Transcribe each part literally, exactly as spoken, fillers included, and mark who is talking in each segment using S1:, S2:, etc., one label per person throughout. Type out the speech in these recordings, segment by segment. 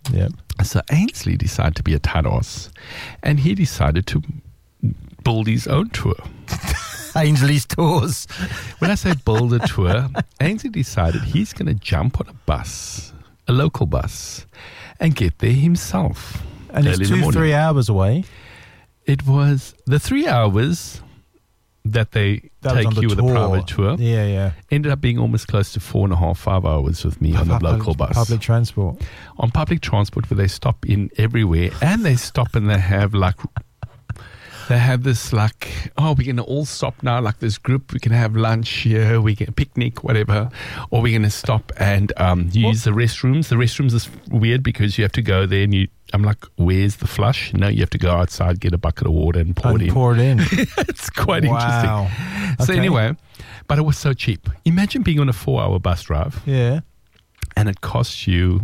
S1: Yeah.
S2: So Ainsley decided to be a taros, and he decided to build his own tour.
S1: Ainsley's Tours.
S2: When I say build a tour, Ainsley decided he's going to jump on a bus, a local bus, and get there himself.
S1: And it's two, three hours away.
S2: It was the three hours that they
S1: That was
S2: take
S1: on the
S2: you with a
S1: tour.
S2: private tour.
S1: Yeah, yeah.
S2: Ended up being almost close to four and a half, five hours with me on the
S1: Public-
S2: local bus.
S1: Public transport.
S2: On public transport, where they stop in everywhere, and they stop and they have like, they have this like, oh, we're going to all stop now, like this group, we can have lunch here, we can picnic, whatever, or we're going to stop and um, use the restrooms. The restrooms is weird because you have to go there and you, I'm like, where's the flush? No, you have to go outside, get a bucket of water and pour
S1: And
S2: it in.
S1: pour it in.
S2: It's quite
S1: Wow.
S2: interesting. So
S1: Okay.
S2: anyway, but it was so cheap. Imagine being on a four-hour bus drive
S1: Yeah.
S2: and it costs you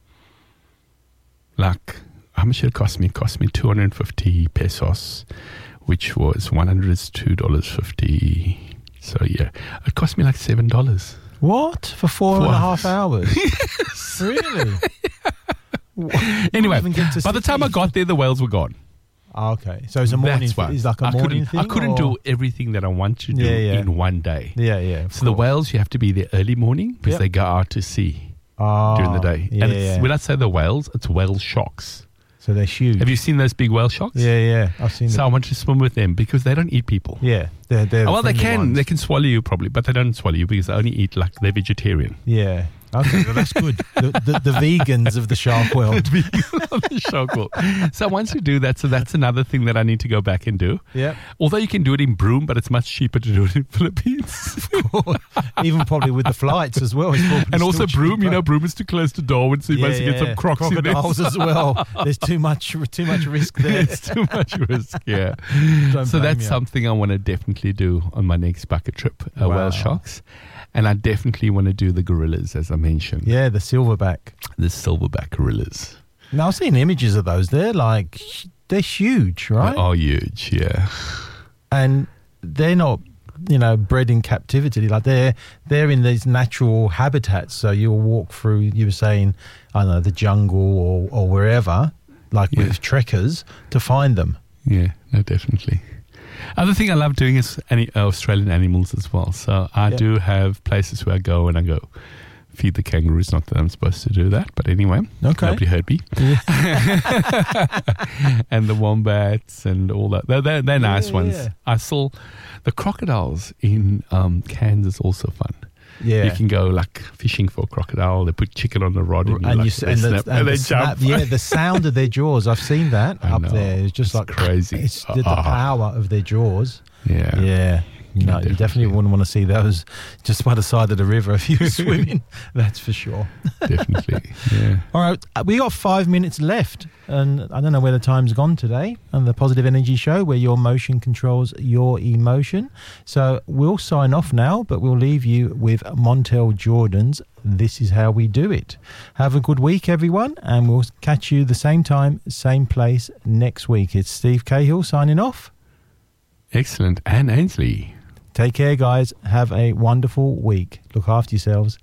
S2: like, how much did it cost me? It cost me two hundred fifty pesos, which was one hundred two dollars fifty. So yeah, it cost me like seven dollars.
S1: What? For four,
S2: Four
S1: and a
S2: hours.
S1: half hours? Really?
S2: Anyway,
S1: even get to
S2: by the time I
S1: city.
S2: got there, the whales were gone.
S1: Oh, okay. So it's a morning
S2: That's
S1: thing.
S2: why.
S1: It's like a
S2: I
S1: morning
S2: couldn't,
S1: thing?
S2: I couldn't
S1: or-
S2: do everything that I want to do
S1: Yeah, yeah.
S2: in one day.
S1: Yeah, yeah. of
S2: So the
S1: course.
S2: whales, you have to be there early morning because
S1: Yep.
S2: they go out to sea
S1: Ah,
S2: during the day.
S1: Yeah,
S2: and it's,
S1: yeah.
S2: when I say the whales, it's whale sharks.
S1: So they're huge.
S2: Have you seen those big whale sharks?
S1: Yeah, yeah. I've seen
S2: So I
S1: them.
S2: want to swim with them because they don't eat people.
S1: Yeah. They're, they're the
S2: Oh, well, they
S1: friendly
S2: can.
S1: ones.
S2: They can swallow you probably, but they don't swallow you because they only eat like they're vegetarian.
S1: Yeah. Okay, well, that's good. the, the, the vegans of the shark world.
S2: The shark world. So once you do that, so that's another thing that I need to go back and do.
S1: Yeah.
S2: Although you can do it in Broome, but it's much cheaper to do it in Philippines.
S1: Even probably with the flights as well. It's probably
S2: And also
S1: still
S2: Broome, you
S1: cheaper.
S2: know, Broome is too close to Darwin, so you
S1: Yeah,
S2: must get
S1: yeah.
S2: some crocs
S1: crocodiles
S2: in there.
S1: as well. There's too much, too much risk there.
S2: It's too much risk, yeah.
S1: Don't
S2: So
S1: blame
S2: that's
S1: you.
S2: something I want to definitely do on my next bucket trip, uh,
S1: Wow.
S2: whale sharks. And I definitely want to do the gorillas, as I mentioned.
S1: Yeah, the silverback.
S2: The silverback gorillas.
S1: Now I've seen images of those. They're like, they're huge, right?
S2: They are huge, yeah.
S1: And they're not, you know, bred in captivity. Like they're they're in these natural habitats. So you'll walk through. You were saying, I don't know, the jungle or or wherever, like
S2: Yeah.
S1: with trekkers to find them.
S2: Yeah, no, definitely. Other thing I love doing is any uh, Australian animals as well. So I
S1: Yep.
S2: do have places where I go and I go feed the kangaroos. Not that I'm supposed to do that, but anyway,
S1: Okay.
S2: nobody heard me. And the wombats and all that. They're, they're, they're nice
S1: Yeah,
S2: ones.
S1: yeah.
S2: I saw the crocodiles in um, Cairns is also fun.
S1: Yeah.
S2: You can go like fishing for a crocodile. They put chicken on the rod and, you,
S1: and
S2: like,
S1: you s-
S2: they
S1: and, the,
S2: snap,
S1: and
S2: and
S1: the
S2: they
S1: snap,
S2: jump.
S1: yeah, the sound of their jaws. I've seen that
S2: I
S1: up
S2: know.
S1: there. It's just
S2: It's
S1: like
S2: crazy.
S1: It's the, the
S2: Ah.
S1: power of their jaws.
S2: Yeah.
S1: Yeah. No, you definitely
S2: definitely.
S1: wouldn't want to see those just by the side of the river if you were swimming. That's for sure.
S2: Definitely. Yeah.
S1: All right, uh, we got five minutes left, and I don't know where the time's gone today on the Positive Energy Show, where your motion controls your emotion. So we'll sign off now, but we'll leave you with Montel Jordan's This Is How We Do It. Have a good week, everyone, and we'll catch you the same time, same place next week. It's Steve Cahill signing off.
S2: Excellent. And Ainsley.
S1: Take care, guys. Have a wonderful week. Look after yourselves.